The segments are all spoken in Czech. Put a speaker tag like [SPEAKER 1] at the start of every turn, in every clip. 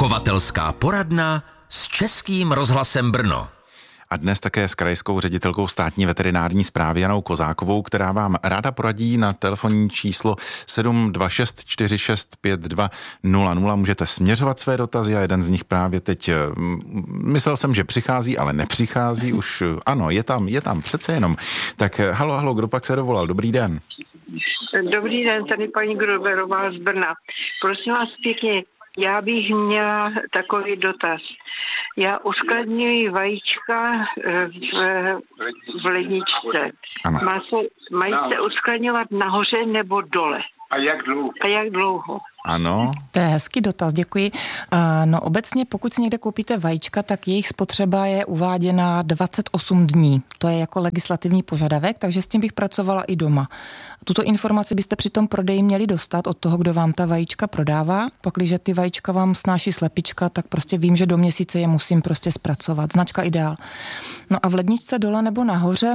[SPEAKER 1] Chovatelská poradna s Českým rozhlasem Brno.
[SPEAKER 2] A dnes také s krajskou ředitelkou státní veterinární správy Janou Kozákovou, která vám ráda poradí na telefonní číslo 726 46 52 00. Můžete směřovat své dotazy a jeden z nich právě teď, myslel jsem, že přichází, ale nepřichází. Už ano, je tam přece jenom. Tak halo, kdo pak se dovolal? Dobrý den.
[SPEAKER 3] Dobrý den, tady paní Gruberová z Brna. Prosím vás pěkně, já bych měla takový dotaz. Já uskladňuji vajíčka v ledničce. Mají se uskladňovat nahoře nebo dole?
[SPEAKER 4] A jak dlouho?
[SPEAKER 2] Ano.
[SPEAKER 5] To je hezký dotaz, děkuji. No obecně, pokud si někde koupíte vajíčka, tak jejich spotřeba je uváděna 28 dní. To je jako legislativní požadavek, takže s tím bych pracovala i doma. Tuto informaci byste při tom prodeji měli dostat od toho, kdo vám ta vajíčka prodává. Pakliže ty vajíčka vám snáší slepička, tak prostě vím, že do měsíce je musím prostě zpracovat. Značka Ideál. No a v ledničce dole nebo nahoře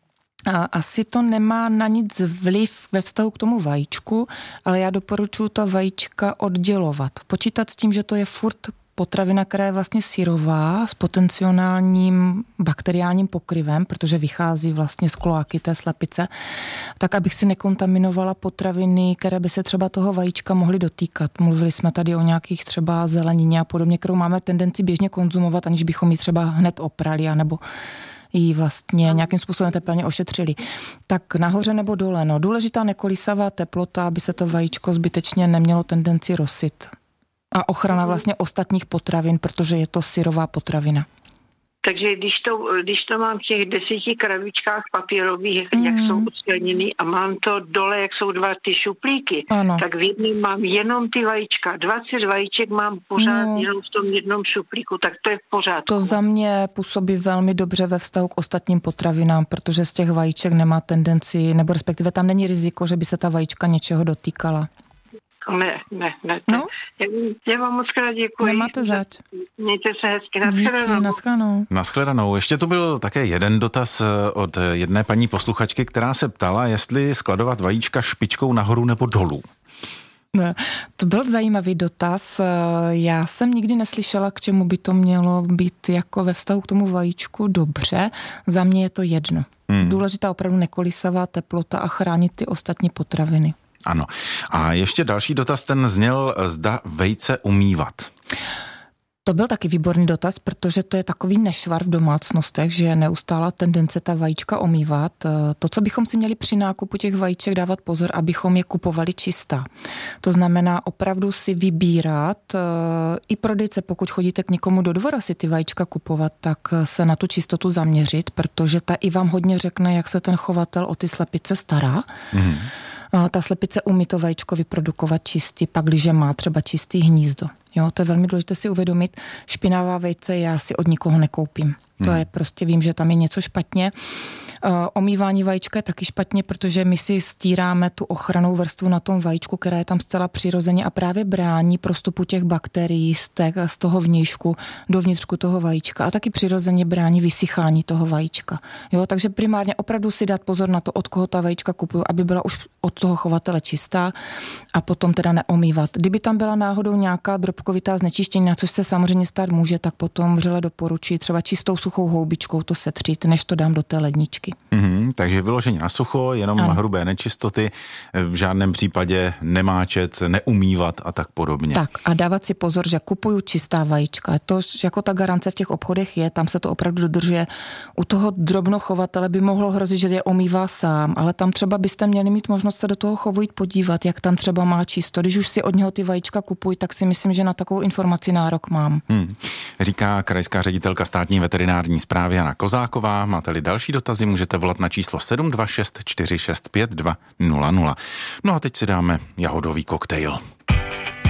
[SPEAKER 5] asi to nemá na nic vliv ve vztahu k tomu vajíčku, ale já doporučuji ta vajíčka oddělovat. Počítat s tím, že to je furt potravina, která je vlastně syrová s potenciálním bakteriálním pokryvem, protože vychází vlastně z kloaky té slepice, tak abych si nekontaminovala potraviny, které by se třeba toho vajíčka mohly dotýkat. Mluvili jsme tady o nějakých třeba zelenině a podobně, kterou máme tendenci běžně konzumovat, aniž bychom ji třeba hned oprali, anebo ji vlastně nějakým způsobem teplně ošetřili. Tak nahoře nebo dole. No, důležitá nekolísavá teplota, aby se to vajíčko zbytečně nemělo tendenci rosit. A ochrana vlastně ostatních potravin, protože je to syrová potravina.
[SPEAKER 3] Takže když to mám v těch 10 krabičkách papírových, jak jsou uskladněný a mám to dole, jak jsou 2 ty šuplíky, ano. Tak v jednom mám jenom ty vajíčka. 20 vajíček mám pořád jenom v tom jednom šuplíku, tak to je v pořádku.
[SPEAKER 5] To za mě působí velmi dobře ve vztahu k ostatním potravinám, protože z těch vajíček nemá tendenci, nebo respektive tam není riziko, že by se ta vajíčka něčeho dotýkala.
[SPEAKER 3] Ne. No? Já vám moc krát děkuji.
[SPEAKER 5] Nemáte zač.
[SPEAKER 3] Mějte se hezky.
[SPEAKER 2] Nashledanou. Ještě tu byl také jeden dotaz od jedné paní posluchačky, která se ptala, jestli skladovat vajíčka špičkou nahoru nebo dolů.
[SPEAKER 5] Ne, to byl zajímavý dotaz. Já jsem nikdy neslyšela, k čemu by to mělo být jako ve vztahu k tomu vajíčku dobře. Za mě je to jedno. Důležitá opravdu nekolísavá teplota a chránit ty ostatní potraviny.
[SPEAKER 2] Ano. A ještě další dotaz, ten zněl, zda vejce umývat.
[SPEAKER 5] To byl taky výborný dotaz, protože to je takový nešvar v domácnostech, že je neustálá tendence ta vajíčka omývat. To, co bychom si měli při nákupu těch vajíček dávat pozor, abychom je kupovali čistá. To znamená opravdu si vybírat, i prodejce, pokud chodíte k někomu do dvora si ty vajíčka kupovat, tak se na tu čistotu zaměřit, protože ta i vám hodně řekne, jak se ten chovatel o ty slepice stará. Ta slepice umí to vajíčko vyprodukovat čistý, pak když má třeba čistý hnízdo. Jo, to je velmi důležité si uvědomit. Špinavá vejce já si od nikoho nekoupím. To je prostě, vím, že tam je něco špatně. Omývání vajíčka je taky špatně, protože my si stíráme tu ochrannou vrstvu na tom vajíčku, která je tam zcela přirozeně a právě brání prostupu těch bakterií z toho vnějšku do vnitřku toho vajíčka a taky přirozeně brání vysychání toho vajíčka. Jo, takže primárně opravdu si dát pozor na to, od koho ta vajíčka kupuju, aby byla už od toho chovatele čistá a potom teda neomývat. Kdyby tam byla náhodou nějaká drobkovitá znečištění, na což se samozřejmě stát může, tak potom vřele doporučuji třeba čistou suchou houbičkou to setřít, než to dám do té ledničky.
[SPEAKER 2] Takže vyloženě na sucho, jenom hrubé nečistoty, v žádném případě nemáčet, neumývat a tak podobně.
[SPEAKER 5] Tak a dávat si pozor, že kupuju čistá vajíčka. To jako ta garance v těch obchodech je, tam se to opravdu dodržuje. U toho drobnochovatele by mohlo hrozit, že je omývá sám, ale tam třeba byste měli mít možnost se do toho chovu jít podívat, jak tam třeba má čisto. Když už si od něho ty vajíčka kupuji, tak si myslím, že na takovou informaci nárok mám.
[SPEAKER 2] Říká krajská ředitelka státní veterinární správy Jana Kozáková. Máte-li další dotazy, můžete volat na číslo 726 46 52 00. No a teď si dáme jahodový koktejl.